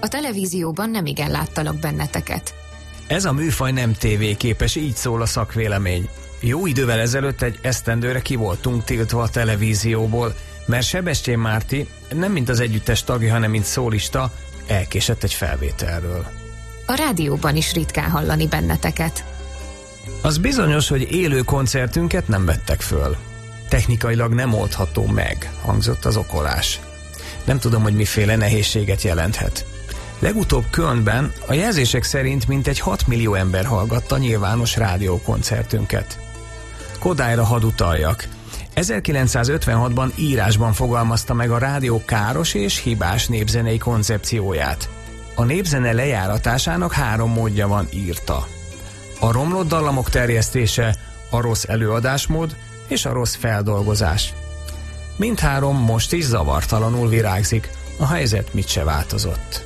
A televízióban nemigen láttalak benneteket. Ez a műfaj nem tévéképes, így szól a szakvélemény. Jó idővel ezelőtt egy esztendőre ki voltunk tiltva a televízióból, mert Sebestyén Márti, nem mint az együttes tagja, hanem mint szólista, elkésett egy felvételről. A rádióban is ritkán hallani benneteket. Az bizonyos, hogy élő koncertünket nem vettek föl. Technikailag nem oldható meg, hangzott az okolás. Nem tudom, hogy miféle nehézséget jelenthet. Legutóbb Kölnben a jelzések szerint mintegy 6 millió ember hallgatta nyilvános rádiókoncertünket. Kodályra hadd utaljak. 1956-ban írásban fogalmazta meg a rádió káros és hibás népzenei koncepcióját. A népzene lejáratásának 3 módja van, írta. A romlott dallamok terjesztése, a rossz előadásmód és a rossz feldolgozás. Mindhárom most is zavartalanul virágzik, a helyzet mit se változott.